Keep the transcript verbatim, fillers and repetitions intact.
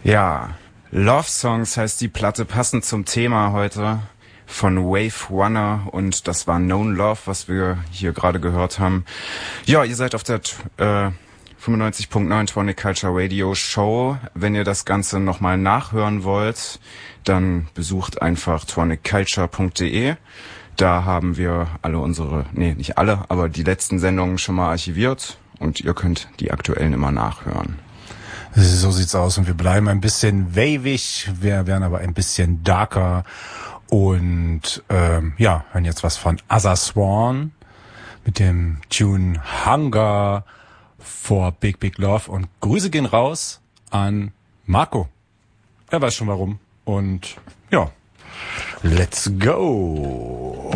Ja, Love Songs heißt die Platte, passend zum Thema heute von Wave Runner, und das war Known Love, was wir hier gerade gehört haben. Ja, ihr seid auf der äh, fünfundneunzig Komma neun Tronic Culture Radio Show. Wenn ihr das Ganze nochmal nachhören wollt, dann besucht einfach tronic culture punkt de. Da haben wir alle unsere, nee, nicht alle, aber die letzten Sendungen schon mal archiviert und ihr könnt die aktuellen immer nachhören. So sieht's aus, und wir bleiben ein bisschen wavig, wir werden aber ein bisschen darker und ähm, ja, hören jetzt was von Other Swan mit dem Tune Hunger for Big Big Love, und Grüße gehen raus an Marco. Er weiß schon warum, und ja, let's go.